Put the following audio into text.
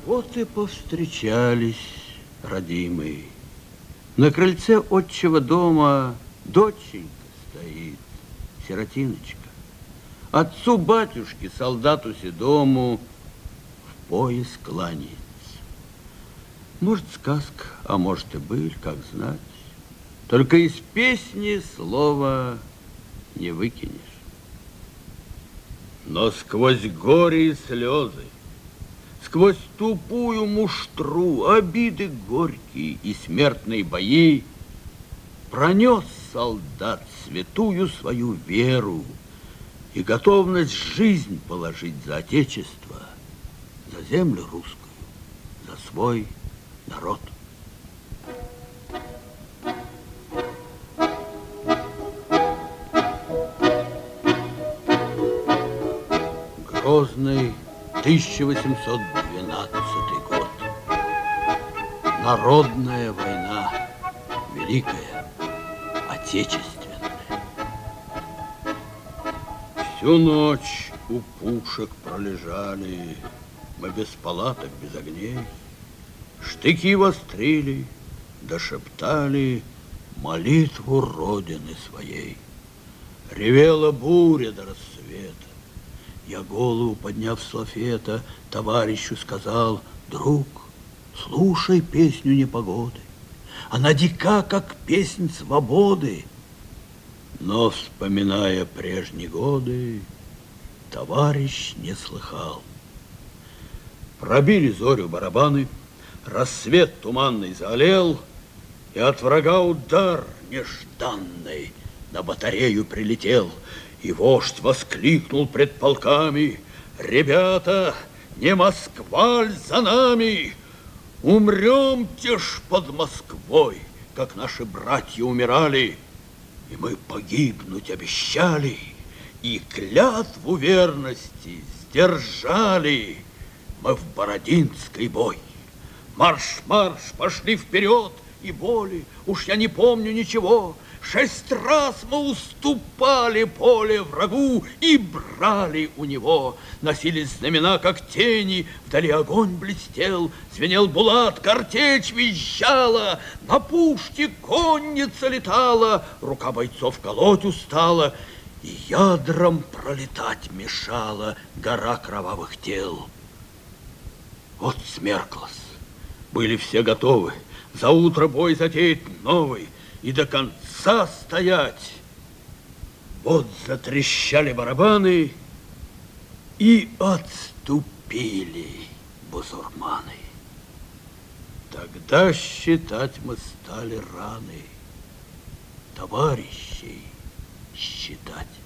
Вот и повстречались, родимые. На крыльце отчего дома доченька стоит, сиротиночка. Отцу-батюшке, солдату седому, в пояс кланяется. Может, сказка, а может и быль, как знать. Только из песни слова не выкинешь. Но сквозь горе и слезы, сквозь тупую муштру, обиды горькие и смертные бои пронес солдат святую свою веру и готовность жизнь положить за отечество, за землю русскую, за свой народ. Грозный 1812 год. Народная война, великая, отечественная. Всю ночь у пушек пролежали, мы без палаток, без огней. Штыки вострили, дошептали молитву Родины своей. Ревела буря до рассвета. Я голову, подняв с лафета, товарищу сказал: друг, слушай песню непогоды. Она дика, как песнь свободы. Но, вспоминая прежние годы, товарищ не слыхал. Пробили зорю барабаны, рассвет туманный заолел, и от врага удар нежданный на батарею прилетел. И вождь воскликнул пред полками: ребята, не Москва ль за нами? Умрем-те ж под Москвой, как наши братья умирали. И мы погибнуть обещали, и клятву верности сдержали. Мы в Бородинский бой. Марш, марш, пошли вперед, и боли, уж я не помню ничего. 6 раз мы уступали поле врагу и брали у него. Носились знамена, как тени, вдали огонь блестел, звенел булат, картечь визжала, на пушке конница летала, рука бойцов колоть устала, и ядрам пролетать мешала гора кровавых тел. Вот смерклась, были все готовы, за утро бой затеять новый и до конца стоять. Вот затрещали барабаны, и отступили бусурманы. Тогда считать мы стали раны, товарищей считать.